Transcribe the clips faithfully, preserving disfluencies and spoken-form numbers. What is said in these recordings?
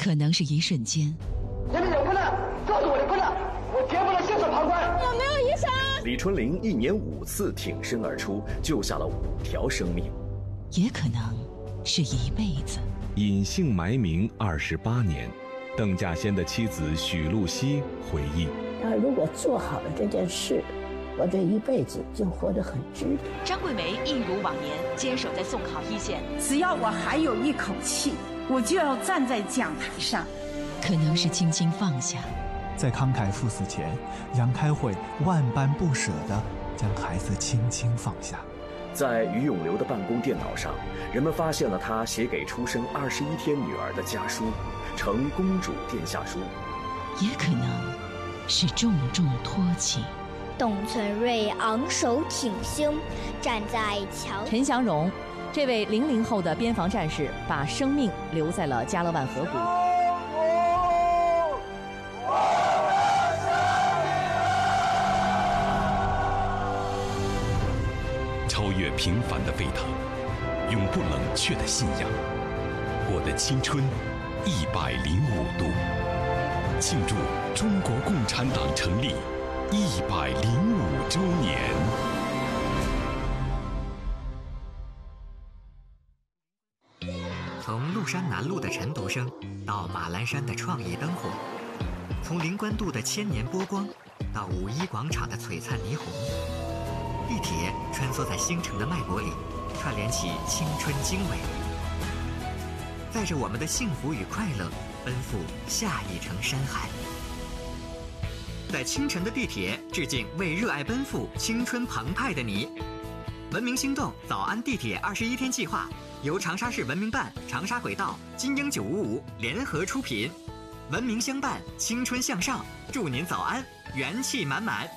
可能是一瞬间。 前面有困难，告诉我的困难，我绝不能袖手旁观。 有没有医生？ 李春玲一年五次挺身而出，救下了五条生命。 也可能是一辈子。 隐姓埋名二十八年，邓稼先的妻子许露西回忆： 他如果做好了这件事，我这一辈子就活得很值得。 张桂梅一如往年坚守在送考一线， 只要我还有一口气，我就要站在讲台上。 可能是轻轻放下。 在康凯赴死前，杨开慧万般不舍地将孩子轻轻放下。 在于永流的办公电脑上，人们发现了他写给出生二十一天女儿的家书，呈公主殿下书。 也可能是重重托起。 董存瑞昂首挺胸，站在桥。 陈祥荣，这位零零后的边防战士，把生命留在了加勒万河谷。 超越平凡的沸腾，永不冷却的信仰。我的青春一百零五度，庆祝中国共产党成立一百零五周年。 从麓山南路的晨读声到马栏山的创意灯火，从灵官渡的千年波光到五一广场的璀璨霓虹，地铁穿梭在星辰的脉搏里，串联起青春经纬，载着我们的幸福与快乐，奔赴下一程山海。在清晨的地铁，致敬为热爱奔赴、青春澎湃的你。文明星动早安地铁二十一天计划由长沙市文明办、长沙轨道、金鹰九五五联合出品，文明相伴，青春向上，祝您早安，元气满满。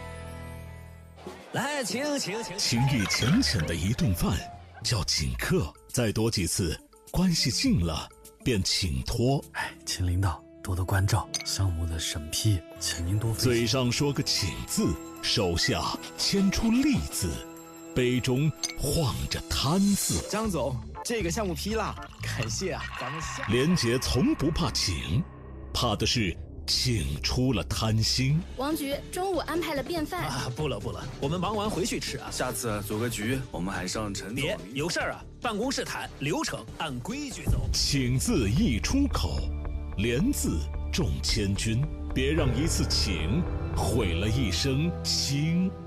来，请请请。 情谊浅浅的一顿饭叫请客，再多几次，关系近了便请托。 哎，请领导多多关照，项目的审批，请您多费心。 嘴上说个请字，手下牵出利字，杯中晃着贪字。 张总，这个项目批了，感谢啊，咱们下。 廉洁从不怕请，怕的是请出了贪心。 王局中午安排了便饭啊，不了不了，我们忙完回去吃啊。下次组个局，我们还上陈总。别有事儿啊，办公室谈，流程按规矩走。 请字一出口，廉字重千钧，别让一次请毁了一生情。